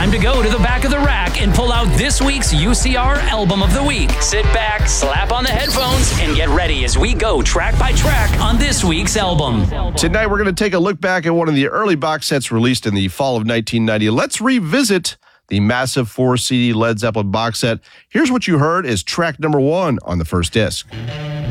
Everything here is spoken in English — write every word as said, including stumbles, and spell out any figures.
time to go to the back of the rack and pull out this week's U C R Album of the Week. Sit back, slap on the headphones, and get ready as we go track by track on this week's album. Tonight, we're going to take a look back at one of the early box sets released in the fall of nineteen ninety. Let's revisit the massive four C D Led Zeppelin box set. Here's what you heard as track number one on the first disc.